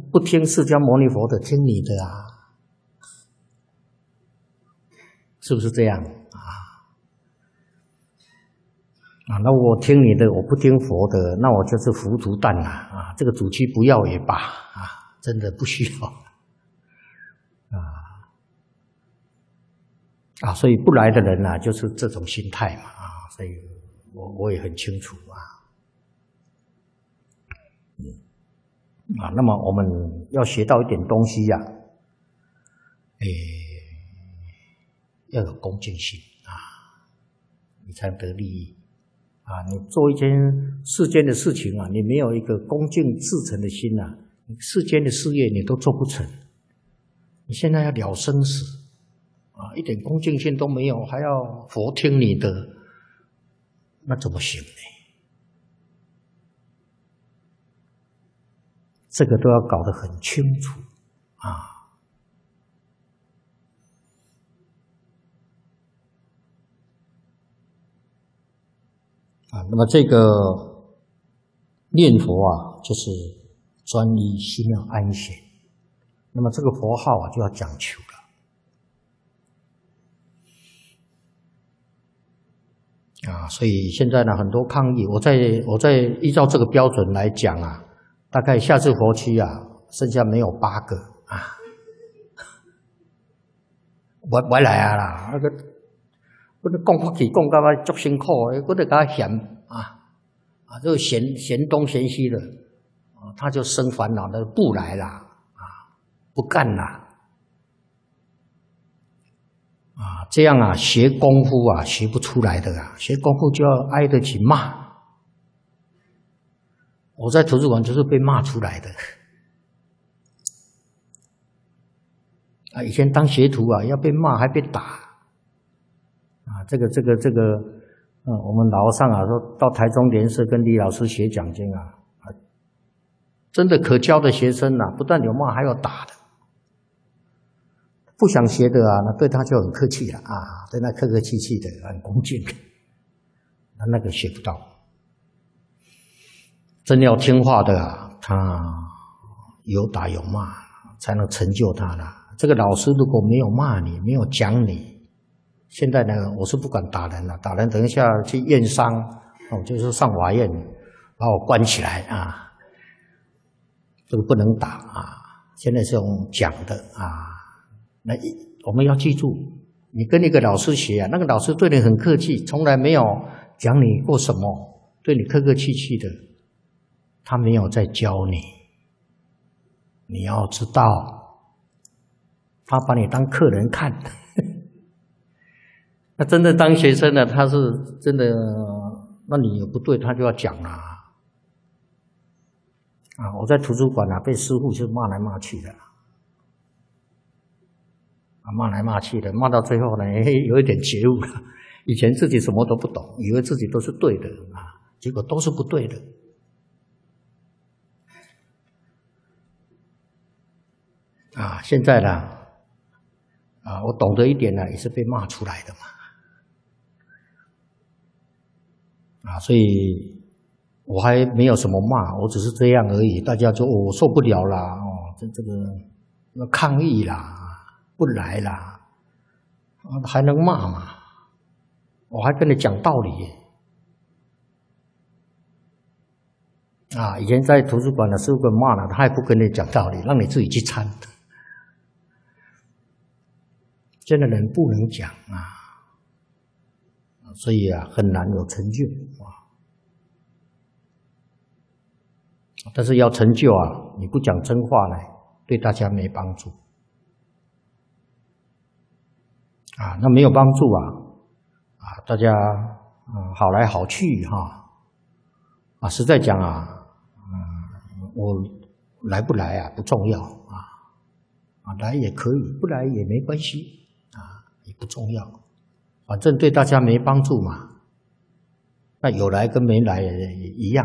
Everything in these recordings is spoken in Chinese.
不听释迦牟尼佛的，听你的啊，是不是这样那我听你的，我不听佛的，那我就是糊涂蛋了这个主机不要也罢真的不需要所以不来的人就是这种心态嘛所以我也很清楚那么我们要学到一点东西要有恭敬心你才能得利益你做一件世间的事情你没有一个恭敬至诚的心世间的事业你都做不成。你现在要了生死一点恭敬心都没有，还要佛听你的，那怎么行呢？这个都要搞得很清楚那么这个念佛就是专一，心要安闲。那么这个佛号就要讲求了所以现在呢，很多抗议，我再依照这个标准来讲大概下次佛期剩下没有8个我来啦，我讲法起讲到足辛苦的，我得给他嫌就嫌东嫌西的他就生烦恼的不来啦不干啦这样学功夫学不出来的学功夫就要挨得起骂。我在图书馆就是被骂出来的以前当学徒要被骂还被打这个我们老和尚说到台中莲社跟李老师学讲经真的可教的学生不但有骂还有打的。不想学的那对他就很客气了对他客客气气的，很恭敬，那个学不到。真要听话的他有打有骂才能成就他了。这个老师如果没有骂你，没有讲你，现在呢我是不敢打人了，打人等一下去验伤就是上法院把我关起来这个不能打现在是用讲的那我们要记住，你跟一个老师学那个老师对你很客气，从来没有讲你过什么，对你客客气气的，他没有在教你。你要知道，他把你当客人看。那真的当学生呢，他是真的，那你有不对，他就要讲我在图书馆被师父就骂来骂去的。骂来骂去的，骂到最后呢，有一点觉悟了。以前自己什么都不懂，以为自己都是对的结果都是不对的。现在呢，我懂得一点呢，也是被骂出来的嘛。所以我还没有什么骂，我只是这样而已。大家就我受不了啦，这个要抗议啦。不来啦还能骂吗？我还跟你讲道理以前在图书馆的师父骂了，他还不跟你讲道理，让你自己去参。现在人不能讲所以很难有成就但是要成就你不讲真话呢，对大家没帮助那没有帮助大家好来好去实在讲我来不来不重要来也可以，不来也没关系也不重要，反正对大家没帮助嘛。那有来跟没来也一样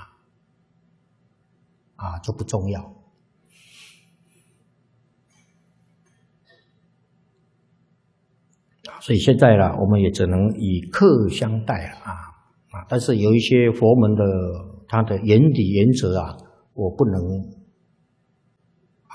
就不重要。所以现在呢，我们也只能以客相待了但是有一些佛门的它的原理原则我不能